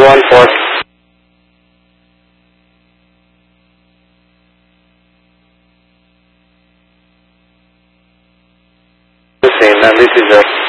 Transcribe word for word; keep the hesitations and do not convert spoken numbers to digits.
one four. The same, and this is a